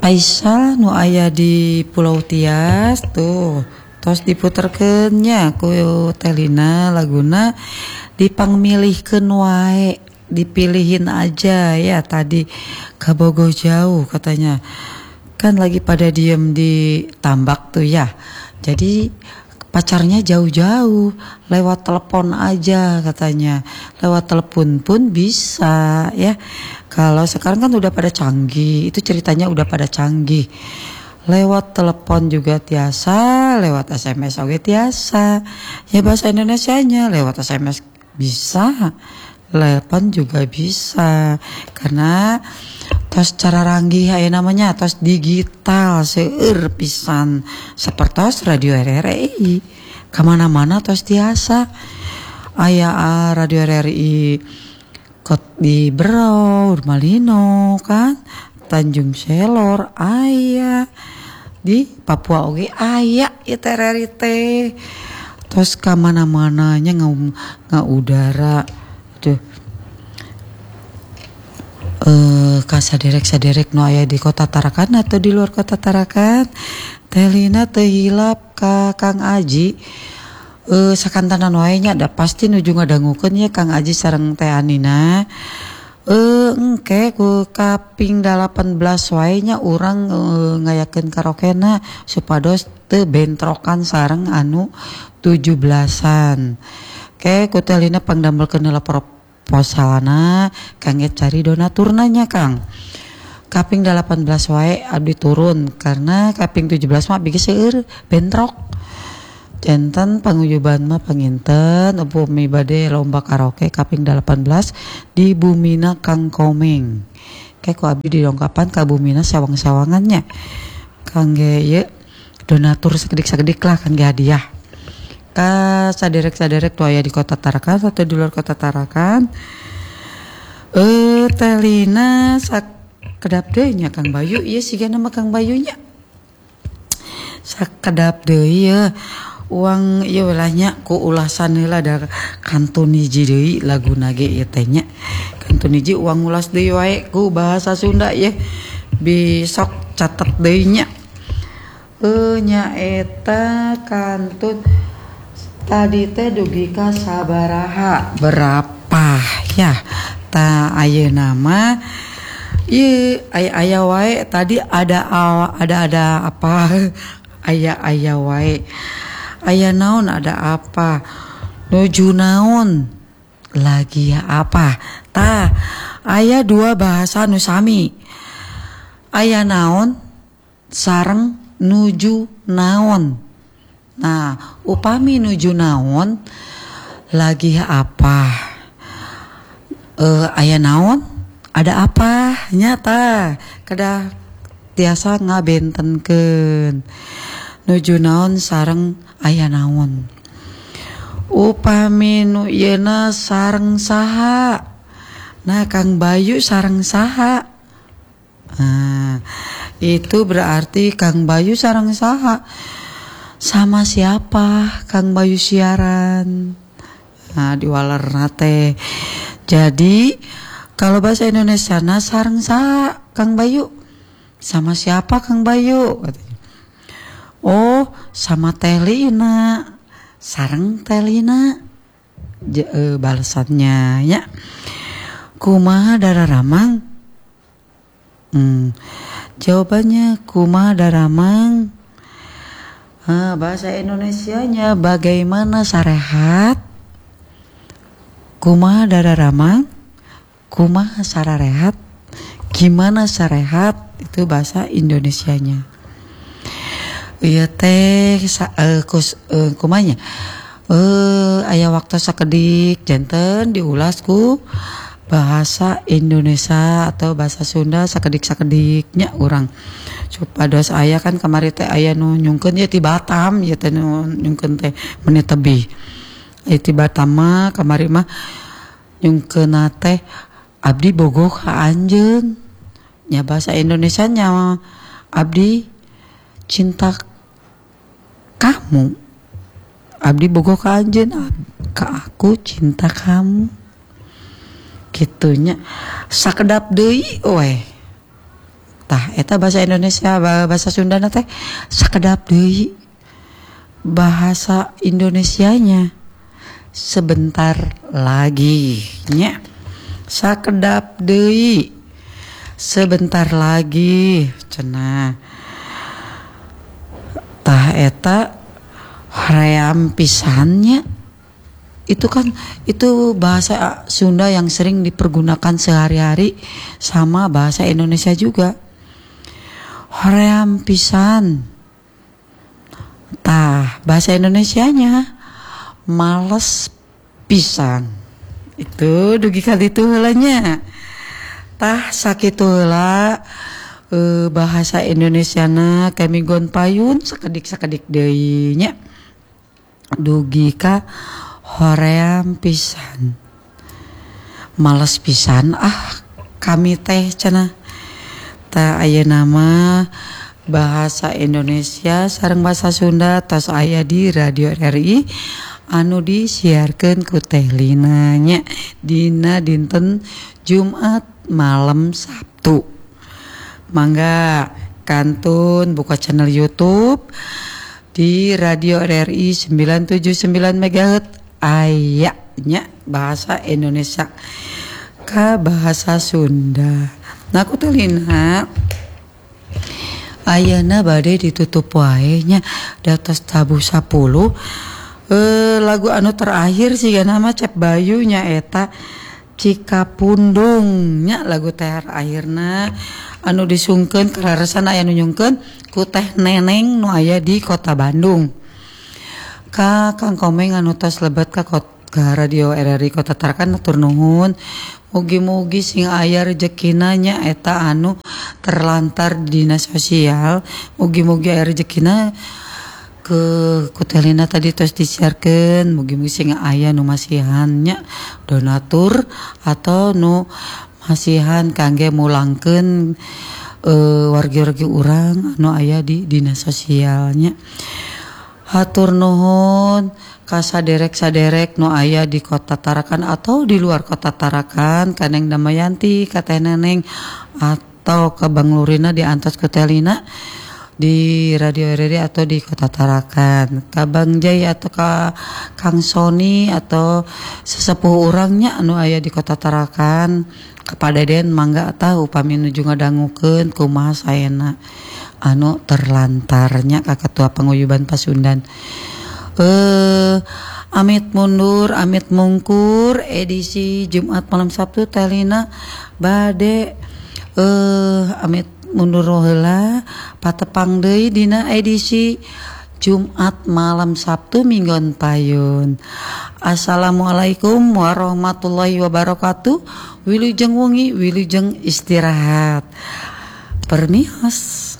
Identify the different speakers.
Speaker 1: Faisal nu aya di Pulau Tias tuh tos diputerkeun nya ku Telina laguna dipangmilihkeun wae, dipilihin aja ya. Tadi kabogo jauh katanya, kan lagi pada diem di tambak tuh ya, jadi pacarnya jauh-jauh, lewat telepon aja katanya. Lewat telepon pun bisa ya. Kalau sekarang kan udah pada canggih, itu ceritanya udah pada canggih. Lewat telepon juga tiasa, lewat SMS oke tiasa. Ya bahasa Indonesianya lewat SMS bisa, telepon juga bisa. Karena tos cara ranggih aya namanya tos digital seueur pisan sapertos radio RRI kamana-mana tos tiasa aya radio RRI kot di Berau, Malino kan, Tanjung Selor aya, di Papua oge aya ieu RRI teh tos kamana-mananya ngaudara tuh. Saderek nu aya di kota Tarakan atau di luar kota Tarakan, Telina teu hilap ka Kang Aji. Sakantanan wae nya da pasti nuju ngadangukeun ya Kang Aji sareng Teh Anina. Engke ku kaping 18 wae nya urang ngayakeun karokena supados teu bentrokan sareng anu 17-an. Ke ku Telina pangdamelkeun heula posalana kangge cari donaturna nya Kang. Kaping 18 wae abdi turun karena kaping 17 mah bigi seueur bentrok. Janten panguyuban mah panginten upami bade lomba karaoke kaping 18 di Bumina Kang Komeng. Kayak ku abdi didongkapan ka Bumina sawang-sawangannya. Kangge ye donatur sakedik-sakedik lah kangge hadiah. Ka saderek-saderek tuh aya di kota Tarakan atau di luar kota Tarakan. Telina sakedap deui nya Kang Bayu, ieu siga nama Kang Bayu nya. Sakedap deui ye uang ieu lah nya ku ulasan heula da kantun hiji deui laguna ge ieu teh nya. Kantun hiji uang ulas deui wae ku bahasa Sunda ye. Bisok catet deui nya. Nya eta kantun tadi teh dugi ka sabaraha berapa ya ta ayeuna mah ieu aya wae tadi ada apa aya wae aya naon ada apa nuju naon lagi ya apa tah aya dua bahasa nu sami aya naon sareng nuju naon. Nah, upami nuju naon lagi apa? Aya naon? Ada apa? Nyata kada tiasa ngabentenkeun. Nuju naon sareng aya naon. Upami nu yeuna sareng saha? Nah, Kang Bayu sareng saha? Nah, itu berarti Kang Bayu sareng saha? Sama siapa Kang Bayu siaran. Nah diwalerna teh. Jadi kalau bahasa Indonesia na sareng saha Kang Bayu? Sama siapa Kang Bayu? Oh sama Telina. Sareng Telina. Balasannya ya. Kumaha Dararamang? Jawabannya kumaha Daramang? Bahasa Indonesianya bagaimana sarehat? Kumaha Dararamang? Kumaha sararehat? Gimana sarehat? Itu bahasa Indonesianya. Ieu teh kumanya? Aya waktu sakedik janten diulas ku bahasa Indonesia atau bahasa Sunda sakedik-sakediknya urang. Supados aya kan kamari teh aya nu nyungkeun ye ti Batam ye teh nu nyungkeun teh menit tebih. Ti Batam mah kamari mah nyungkeunna teh abdi bogoh ka anjeun. Nya bahasa Indonesia nya abdi cinta kamu. Abdi bogoh ka anjeun, ka aku cinta kamu. Kitunya sakedap deui we. Tah eta bahasa Indonesia bahasa Sunda teh sakedap deui bahasa Indonesianya sebentar lagi nya sakedap deui sebentar lagi cenah tah eta hoream pisannya itu kan itu bahasa Sunda yang sering dipergunakan sehari-hari sama bahasa Indonesia juga. Hoream pisan. Tah, bahasa Indonesianya males pisan. Itu dugi kali itu heula nya. Tah sakitu heula bahasa Indonesiana kamigon payun sakedik-sakedik deui nya. Dugi ka hoream pisan. Males pisan kami teh cenah. Ta aya nama bahasa Indonesia sareng bahasa Sunda tos aya di Radio RRI anu disiarkeun ku Teh Lina nya dina dinten Jumat malam Sabtu. Mangga kantun buka channel YouTube di Radio RRI 979 MHz aya nya bahasa Indonesia ka bahasa Sunda. Nah aku Teh Lina ayeuna bade ditutup wae nya datos tabu 10 lagu anu terakhir siga nama Cep Bayu nya eta Cikapundung nya lagu terakhirna anu disungkeun kararesan aya nu nyungkeun ku Teh Neneng nu aya di Kota Bandung ka Kang Komeng anu tos lebet ka Radio RRI Kota Tarakan atur nuhun. Mugi-mugi sing aya rezekina nya eta anu terlantar di dinas sosial. Mugi-mugi aya rezekina ke Kutelina tadi tos disiarkeun. Mugi-mugi sing aya nu masihan nya donatur atau nu masihan kangge mulangkeun wargi-wargi urang anu aya di dinas sosialnya. Hatur nuhun kasaderek-saderek nu aya di Kota Tarakan atau di luar Kota Tarakan Kaneng Damayanti ka Teh Neneng atau ke Bang Lurina diantos ke Teh Lina di Radio RRI atau di Kota Tarakan ka Bang Jai atau ka Kang Sony atau sesepuh urangnya anu aya di Kota Tarakan kepada den mangga tahu upami nuju ngadangukeun kumaha saena anu terlantarnya ka Ketua Panguyuban Pasundan. Amit mundur amit mungkur edisi Jumat malam Sabtu Teh Lina bade amit mundur heula patepang deui dina edisi Jumat malam Sabtu minggon payun. Assalamualaikum warahmatullahi wabarakatuh. Wilujeng wengi wilujeng istirahat. Permios.